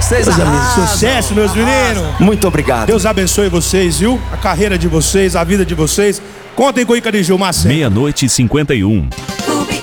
vocês arrasam. Sucesso, meus meninos. Muito obrigado. Deus abençoe vocês, viu? A carreira de vocês, a vida de vocês. Contem com o Icariu Gilmar sempre. 00:51.